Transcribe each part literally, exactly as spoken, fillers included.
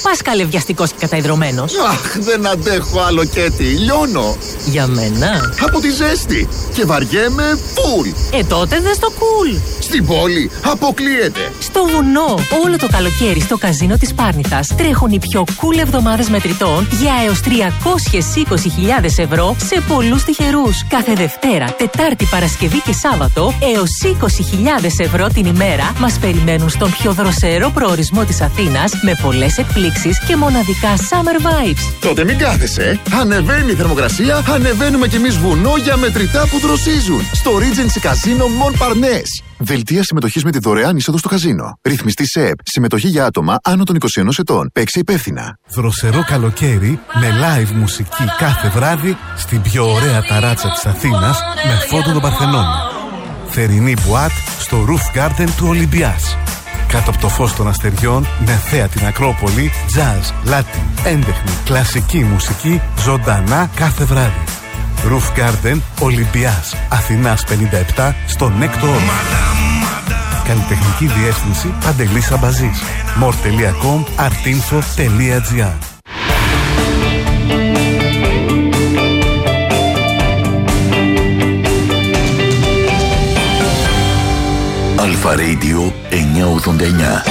πας καλευιαστικός και καταϊδρωμένος? Αχ, δεν αντέχω άλλο, Κέτη. Λιώνω. Για μένα. Από τη ζέστη. Και βαριέμαι φουλ. Ε, τότε δες το κουλ. Στην πόλη αποκλείεται. Στο βουνό, όλο το καλοκαίρι στο καζίνο της Πάρνηθας τρέχουν οι πιο cool εβδομάδες μετρητών για έως τριακόσιες είκοσι χιλιάδες ευρώ σε πολλούς τυχερούς. Κάθε Δευτέρα, Τετάρτη, Παρασκευή και Σάββατο έως είκοσι χιλιάδες ευρώ την ημέρα μας περιμένουν στον πιο δροσερό προορισμό της Αθήνας με πολλές εκπλήξεις και μοναδικά summer vibes. Τότε μην κάθεσαι. Ανεβαίνει η θερμοκρασία, ανεβαίνουμε κι εμείς βουνό για μετρητά που δροσίζουν. Στο Regency Casino Montparnasse. Δελτία συμμετοχής με τη δωρεάν είσοδο στο καζίνο. Ρυθμιστή ΣΕΠ. Συμμετοχή για άτομα άνω των είκοσι ενός ετών. Παίξε υπεύθυνα. Δροσερό καλοκαίρι με live μουσική κάθε βράδυ στην πιο ωραία ταράτσα της Αθήνας με φόντο τον Παρθενώνα. Θερινή μπουάτ στο Roof Garden του Ολυμπιάς. Κάτω από το φως των αστεριών, με θέα την Ακρόπολη, jazz, latin, έντεχνη, κλασική μουσική, ζωντανά κάθε βράδυ. Roof Garden Ολυμπιάς, Αθηνάς πενήντα επτά, στο Νέκτο Όρμα. Καλλιτεχνική διεύθυνση Παντελής Αμπαζής. more τελεία com, artinfo τελεία gr. Αλφα Radio εννιακόσια ογδόντα εννιά.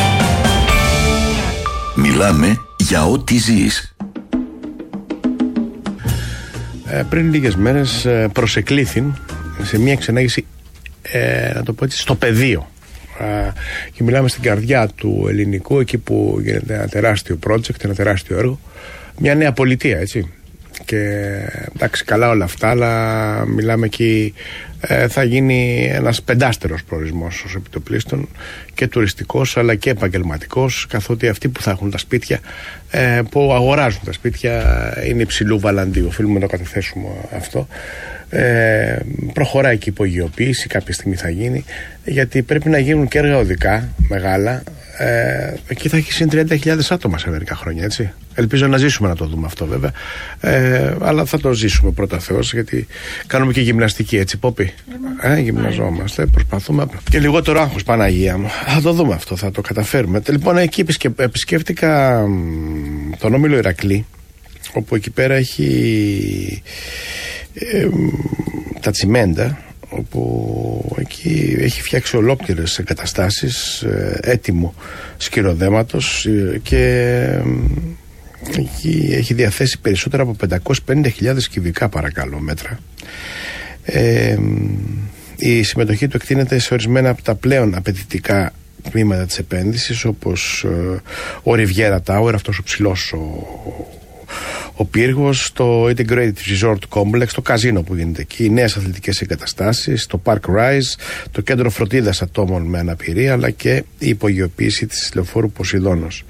Μιλάμε για ό,τι ζεις. Ε, πριν λίγες μέρες ε, προσεκλήθην σε μια ξενάγηση, ε, να το πω έτσι, στο πεδίο. Ε, και μιλάμε στην καρδιά του ελληνικού, εκεί που γίνεται ένα τεράστιο project, ένα τεράστιο έργο. Μια νέα πολιτεία, έτσι. Και εντάξει, καλά όλα αυτά, αλλά μιλάμε εκεί, ε, θα γίνει ένας πεντάστερος προορισμός ως επιτοπλίστων, και τουριστικός αλλά και επαγγελματικός, καθότι αυτοί που θα έχουν τα σπίτια, ε, που αγοράζουν τα σπίτια, είναι υψηλού βαλαντίου. Οφείλουμε να το καταθέσουμε αυτό. Ε, προχωράει και η υπογειοποίηση, κάποια στιγμή θα γίνει, γιατί πρέπει να γίνουν και έργα οδικά μεγάλα. Ε, εκεί θα έχει συν τριάντα χιλιάδες άτομα σε μερικά χρόνια, έτσι. Ελπίζω να ζήσουμε να το δούμε αυτό, βέβαια. Ε, αλλά θα το ζήσουμε πρώτα Θεός, γιατί κάνουμε και γυμναστική, έτσι, Πόπη. Ε, γυμναζόμαστε, προσπαθούμε. Και λιγότερο άγχος, Παναγία μου. Θα το δούμε αυτό, θα το καταφέρουμε. Λοιπόν, εκεί επισκέφτηκα τον Όμιλο Ηρακλή, όπου εκεί πέρα έχει ε, τα τσιμέντα, όπου εκεί έχει φτιάξει ολόκληρες εγκαταστάσεις ε, έτοιμου σκυροδέματος, ε, και ε, εκεί έχει διαθέσει περισσότερα από πεντακόσιες πενήντα χιλιάδες κυβικά, παρακαλώ, μέτρα. Ε, η συμμετοχή του εκτείνεται σε ορισμένα από τα πλέον απαιτητικά τμήματα της επένδυσης, όπως ε, ο Riviera Tower, αυτός ο ψηλός ο ο πύργος, το Integrated Resort Complex, το καζίνο που γίνεται εκεί, οι νέες αθλητικές εγκαταστάσεις, το Park Rise, το κέντρο φροντίδας ατόμων με αναπηρία, αλλά και η υπογειοποίηση της λεωφόρου Ποσειδώνος.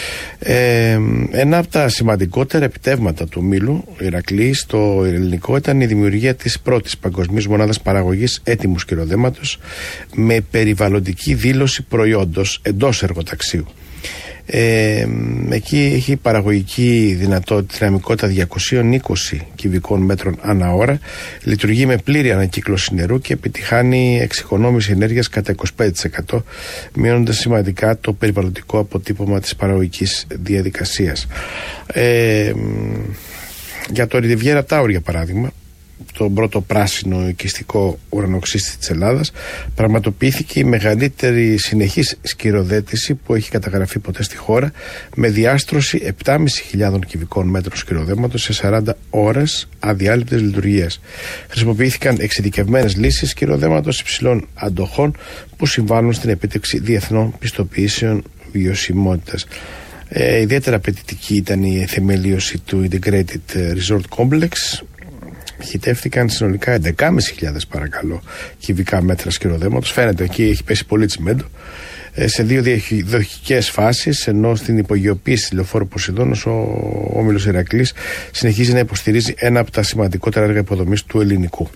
Ε, ένα από τα σημαντικότερα επιτεύγματα του ομίλου Ηρακλή στο ελληνικό ήταν η δημιουργία της πρώτης παγκοσμίως μονάδας παραγωγής έτοιμου σκυροδέματος με περιβαλλοντική δήλωση προϊόντος εντός εργοταξίου. Ε, εκεί έχει παραγωγική δυνατότητα, δυναμικότητα διακόσια είκοσι κυβικών μέτρων ανά ώρα, λειτουργεί με πλήρη ανακύκλωση νερού και επιτυχάνει εξοικονόμηση ενέργειας κατά είκοσι πέντε τοις εκατό, μειώνοντας σημαντικά το περιβαλλοντικό αποτύπωμα της παραγωγικής διαδικασίας. Ε, για το Riviera Tower, για παράδειγμα, τον πρώτο πράσινο οικιστικό ουρανοξύστη της Ελλάδας, πραγματοποιήθηκε η μεγαλύτερη συνεχής σκυροδέτηση που έχει καταγραφεί ποτέ στη χώρα, με διάστρωση επτά χιλιάδες πεντακόσια κυβικών μέτρων σκυροδέματος σε σαράντα ώρες αδιάλειπτες λειτουργίας. Χρησιμοποιήθηκαν εξειδικευμένες λύσεις σκυροδέματος υψηλών αντοχών που συμβάλλουν στην επίτευξη διεθνών πιστοποιήσεων βιωσιμότητας. Ε, ιδιαίτερα απαιτητική ήταν η θεμελίωση του Integrated Resort Complex. Χιτεύτηκαν συνολικά έντεκα χιλιάδες παρακαλώ κυβικά μέτρα σκυροδέματος. Φαίνεται εκεί έχει πέσει πολύ τσιμέντο, ε, σε δύο διαδοχικές φάσεις, ενώ στην υπογειοποίηση της λεωφόρου Ποσειδώνος ο Όμιλος Ηρακλής συνεχίζει να υποστηρίζει ένα από τα σημαντικότερα έργα υποδομής του ελληνικού.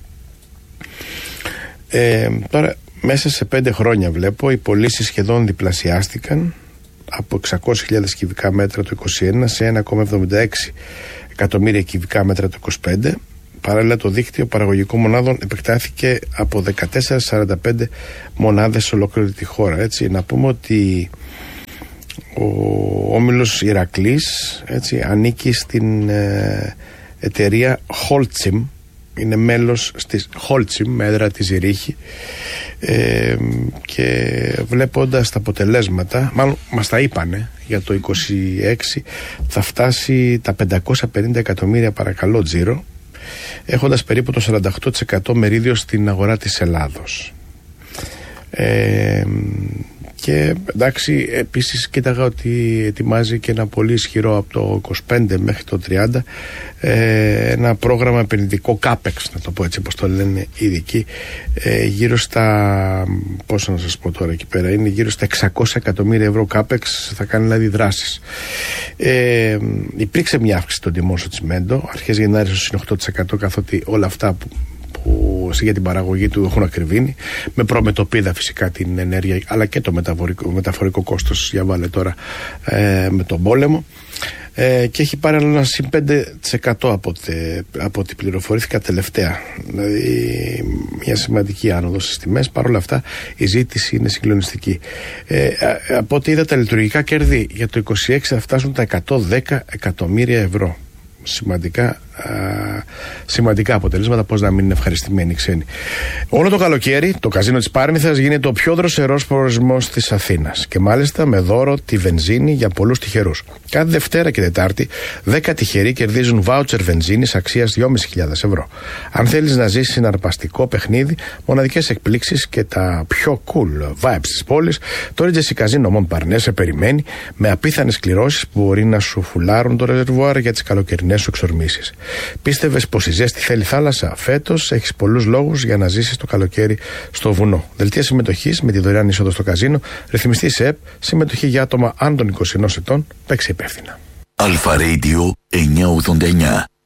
Ε, τώρα, μέσα σε πέντε χρόνια βλέπω οι πωλήσεις σχεδόν διπλασιάστηκαν από εξακόσιες χιλιάδες κυβικά μέτρα το είκοσι ένα σε ένα κόμμα εβδομήντα έξι εκατομμύρια κυβικά μέτρα το είκοσι πέντε. Παράλληλα, το δίκτυο παραγωγικών μονάδων επεκτάθηκε από δεκατέσσερα σε σαράντα πέντε μονάδες σε ολόκληρη τη χώρα. Έτσι, να πούμε ότι Ο όμιλος Ηρακλής, έτσι, ανήκει στην ε, εταιρεία Holcim. Είναι μέλος της Holcim με έδρα τη Ζηρίχη, ε, και βλέποντας τα αποτελέσματα, μάλλον μας τα είπανε για το είκοσι έξι, θα φτάσει τα πεντακόσια πενήντα εκατομμύρια παρακαλώ τζίρο, έχοντας περίπου το σαράντα οκτώ τοις εκατό μερίδιο στην αγορά της Ελλάδος. Ε, και εντάξει, επίσης κοίταγα ότι ετοιμάζει και ένα πολύ ισχυρό από το είκοσι πέντε μέχρι το τριάντα ε, ένα πρόγραμμα επενδυτικό CAPEX, να το πω έτσι όπως το λένε οι ειδικοί, ε, γύρω στα, πώς να σας πω τώρα εκεί πέρα, είναι γύρω στα εξακόσια εκατομμύρια ευρώ CAPEX, θα κάνει δηλαδή δράσεις. Ε, υπήρξε μια αύξηση των τιμών στο τσιμέντο, αρχές Γενάρη στο οκτώ τοις εκατό, καθότι όλα αυτά που που για την παραγωγή του έχουν ακριβήνει, με προμετωπίδα φυσικά την ενέργεια, αλλά και το μεταφορικό, μεταφορικό κόστος, για βάλε τώρα, ε, με τον πόλεμο, ε, και έχει πάρει ένα συν πέντε τοις εκατό από, τε, από ό,τι πληροφορήθηκα τελευταία, δηλαδή μια σημαντική άνοδο στις τιμές. Παρ' όλα αυτά η ζήτηση είναι συγκλονιστική. ε, από ό,τι είδα, τα λειτουργικά κέρδη για το είκοσι έξι θα φτάσουν τα εκατόν δέκα εκατομμύρια ευρώ. Σημαντικά, α, σημαντικά αποτελέσματα, πώς να μην είναι ευχαριστημένοι οι ξένοι. Όλο το καλοκαίρι το καζίνο της Πάρνηθας γίνεται ο πιο δροσερός προορισμός της Αθήνας, και μάλιστα με δώρο τη βενζίνη για πολλούς τυχερούς. Κάθε Δευτέρα και Τετάρτη δέκα τυχεροί κερδίζουν βάουτσερ βενζίνης αξίας δυόμισι χιλιάδες ευρώ. Αν θέλεις να ζήσεις συναρπαστικό παιχνίδι, μοναδικές εκπλήξεις και τα πιο cool vibes της πόλης, το Regency Casino Montparnasse σε περιμένει με απίθανες κληρώσεις που μπορεί να σου φουλάρουν το ρεζερβουάρ για τις καλοκαιρινές σου εξορμήσεις. Πίστευες πως η ζέστη θέλει θάλασσα? Φέτος έχεις πολλούς λόγους για να ζήσεις το καλοκαίρι στο βουνό. Δελτία συμμετοχής με τη δωρεάν είσοδο στο καζίνο, ρυθμιστή ΣΕΠ, συμμετοχή για άτομα άνω των είκοσι ενός ετών, παίξε υπεύθυνα. Αλφα Radio εννιακόσια ογδόντα εννιά.